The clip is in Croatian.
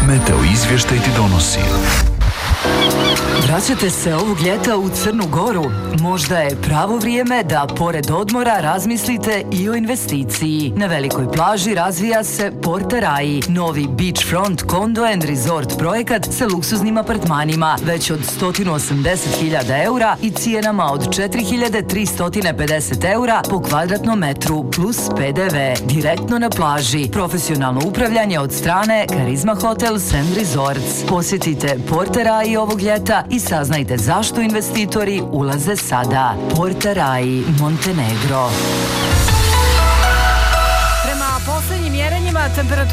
Meteo izvještaj ti donosi. Vraćate se ovog ljeta u Crnu Goru? Možda je pravo vrijeme da pored odmora razmislite i o investiciji. Na velikoj plaži razvija se Porta Rai, novi beachfront condo and resort projekat sa luksuznim apartmanima već od 180.000 eura i cijenama od 4.350 eura po kvadratnom metru plus PDV. Direktno na plaži. Profesionalno upravljanje od strane Karizma Hotels and Resorts. Posjetite Porta Rai ovog ljeta i saznajte zašto investitori ulaze sada. Porta Rai, Montenegro. Prema posljednjim mjerenjima temperatura